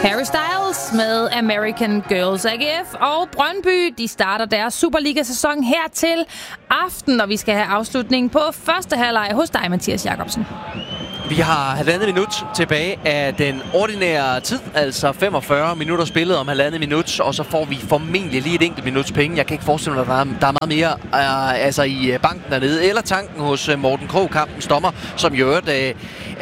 Harry Styles med American Girls. AGF og Brøndby, de starter deres Superliga-sæson her til aften, og vi skal have afslutningen på første halvleg hos dig, Mathias Jacobsen. Vi har 1,5 minut tilbage af den ordinære tid, altså 45 minutter spillet om 1,5 minut, og så får vi formentlig lige et enkelt minuts penge. Jeg kan ikke forestille mig, at der er meget mere i banken dernede, eller tanken hos Morten Krogh, kampens dommer, som jo er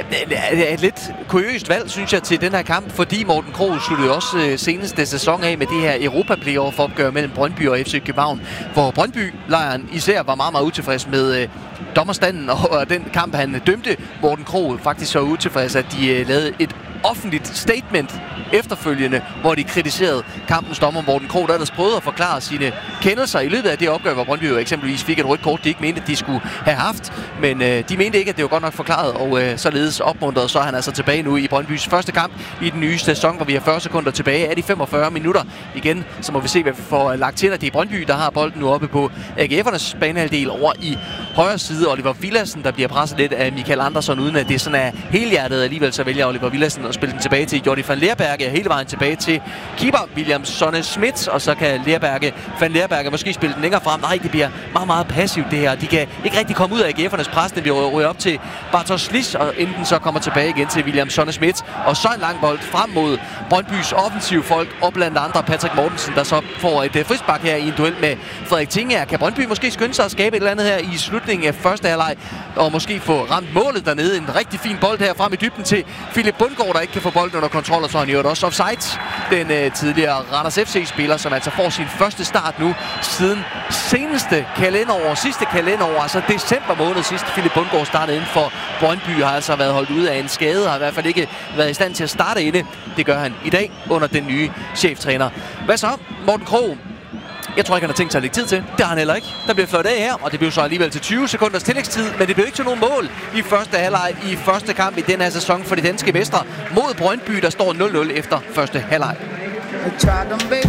et lidt kuriøst valg, synes jeg, til den her kamp, fordi Morten Krogh sluttede også seneste sæson af med det her Europa-playoff-opgør mellem Brøndby og FC København, hvor Brøndby-lejren især var meget, meget utilfreds med dommerstanden, og den kamp, han dømte Morten Krogh, faktisk så utilfreds, at de lavede et offentligt statement efterfølgende, hvor de kritiserede kampens dommer Morten Krogh, der ellers prøvede at forklare sine kendelser i løbet af det opgør, hvor Brøndby jo eksempelvis fik et rødt kort, de ikke mente, at de skulle have haft, men de mente ikke, at det var godt nok forklaret, og således opmuntret, så er han altså tilbage nu i Brøndbys første kamp i den nye sæson, hvor vi har 40 sekunder tilbage af de 45 minutter. Igen, så må vi se, hvad vi får lagt til, at det er Brøndby, der har bolden nu oppe på AGF'ernes banehalvdel over i højre side. Oliver Villadsen, der bliver presset lidt af Michael Andersson, uden at det sådan er helhjertet. Alligevel så vælger Oliver Villadsen at spille den tilbage til Jordi van Leerberge, hele vejen tilbage til keeper William Sonne Schmidt, og så kan Van Leerberge måske spille den længere frem. Nej, det bliver meget, meget passivt det her. De kan ikke rigtig komme ud af AGF'ernes pres, den bliver røget op til Bartosz Slis, og enten så kommer tilbage igen til William Sonne Schmidt, og så en lang bold frem mod Brøndbys offensive folk, og blandt andre Patrick Mortensen, der så får et frispark her i en duel med Frederik Tingager. Kan Brøndby måske skynde sig at skabe et eller andet her i slutningen af første halvleg, og måske få ramt målet dernede? En rigtig fin bold her frem i dybden til Philip Bundgaard, der ikke kan få bolden under kontrol, og så har han jo også offside. Den tidligere Randers FC-spiller, som altså får sin første start nu siden sidste kalenderår, altså december måned sidst. Philip Bundgaard startede inden for Brøndby, har altså været holdt ude af en skade, har i hvert fald ikke været i stand til at starte inde. Det gør han i dag under den nye cheftræner. Hvad så? Morten Krogh. Jeg tror ikke, han har tænkt sig at lægge tid til. Det har han heller ikke. Der bliver fløjt af her, og det blev så alligevel til 20 sekunders tillægstid, men det blev ikke til nogen mål i første halvleg i første kamp i den her sæson for de danske mestre mod Brøndby, der står 0-0 efter første halvleg.